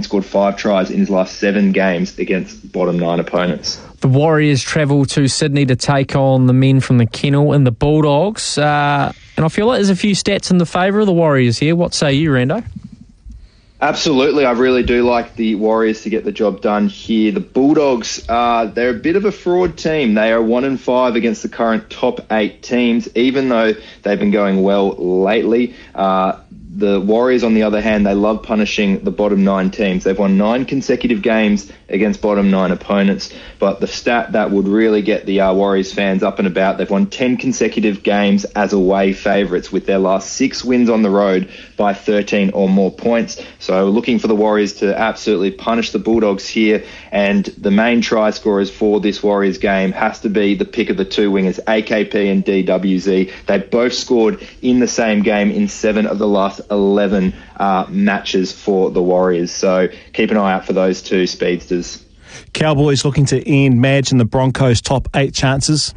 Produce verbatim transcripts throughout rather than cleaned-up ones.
scored five tries in his last seven games against bottom nine opponents. The Warriors travel to Sydney to take on the men from the Kennel and the Bulldogs. Uh, and I feel like there's a few stats in the favour of the Warriors here. What say you, Rando? Absolutely. I really do like the Warriors to get the job done here. The Bulldogs, uh, they're a bit of a fraud team. They are one and five against the current top eight teams, even though they've been going well lately. Uh, The Warriors, on the other hand, they love punishing the bottom nine teams. They've won nine consecutive games against bottom nine opponents, but the stat that would really get the uh, Warriors fans up and about, they've won ten consecutive games as away favourites, with their last six wins on the road by thirteen or more points. So looking for the Warriors to absolutely punish the Bulldogs here, and the main try scorers for this Warriors game has to be the pick of the two wingers, A K P and D W Z. They both scored in the same game in seven of the last eleven uh, matches for the Warriors. So keep an eye out for those two speedsters. Cowboys looking to end Madge and the Broncos' top eight chances.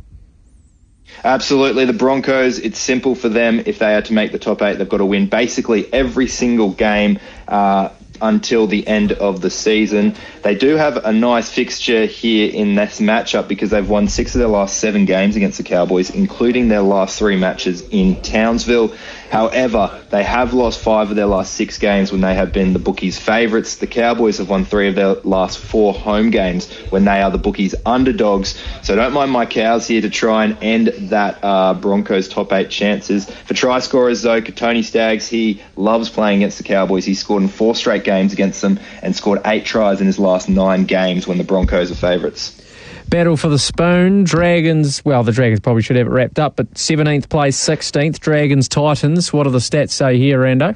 Absolutely. The Broncos, it's simple for them. If they are to make the top eight, they've got to win basically every single game uh, until the end of the season. They do have a nice fixture here in this matchup because they've won six of their last seven games against the Cowboys, including their last three matches in Townsville. However, they have lost five of their last six games when they have been the bookies' favourites. The Cowboys have won three of their last four home games when they are the bookies' underdogs. So don't mind my cows here to try and end that uh, Broncos top eight chances. For try scorers, though, Tony Staggs, he loves playing against the Cowboys. He scored in four straight games against them and scored eight tries in his last nine games when the Broncos are favourites. Battle for the Spoon. Dragons, well, the Dragons probably should have it wrapped up, but seventeenth place, sixteenth. Dragons, Titans. What do the stats say here, Rando?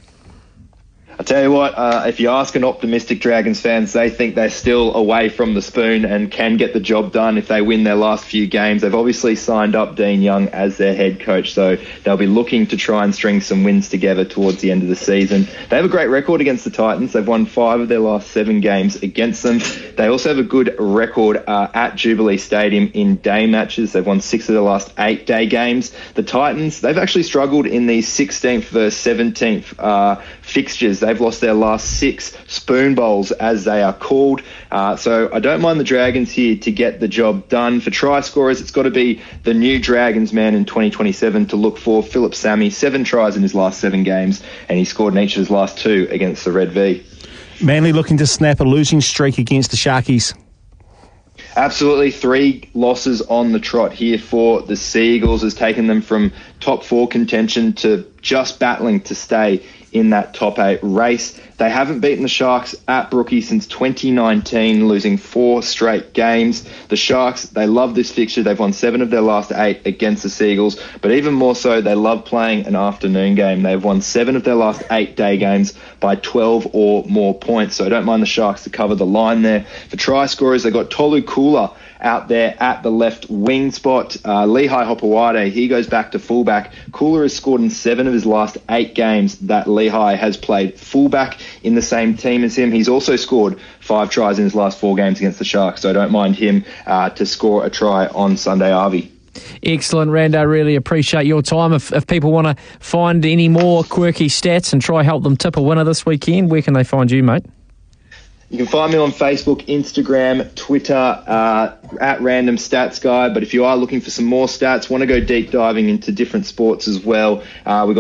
I tell you what, uh, if you ask an optimistic Dragons fans, they think they're still away from the spoon and can get the job done if they win their last few games. They've obviously signed up Dean Young as their head coach, so they'll be looking to try and string some wins together towards the end of the season. They have a great record against the Titans. They've won five of their last seven games against them. They also have a good record uh, at Jubilee Stadium in day matches. They've won six of their last eight day games. The Titans, they've actually struggled in the sixteenth versus seventeenth uh, fixtures. They've lost their last six spoon bowls, as they are called. Uh, so I don't mind the Dragons here to get the job done. For try scorers, it's got to be the new Dragons man in twenty twenty-seven to look for. Philip Sammy, seven tries in his last seven games, and he scored in each of his last two against the Red V. Manly looking to snap a losing streak against the Sharkies. Absolutely, three losses on the trot here for the Seagulls has taken them from top four contention to just battling to stay in that top eight race. They haven't beaten the Sharks at Brookie since twenty nineteen, losing four straight games. The Sharks, they love this fixture. They've won seven of their last eight against the Seagulls, but even more so, they love playing an afternoon game. They've won seven of their last eight day games by twelve or more points, so I don't mind the Sharks to cover the line there. For try scorers, they've got Tolu Kula out there at the left wing spot. Uh, Lehigh Hopewade, he goes back to fullback. Kula has scored in seven of his last eight games that Lehigh has played fullback in the same team as him. He's also scored five tries in his last four games against the Sharks, so I don't mind him uh, to score a try on Sunday, Arvie. Excellent, Rando. Really appreciate your time. If, if people want to find any more quirky stats and try help them tip a winner this weekend, where can they find you, mate? You can find me on Facebook, Instagram, Twitter, uh, at Random Stats Guy. But if you are looking for some more stats, want to go deep diving into different sports as well, uh, we've got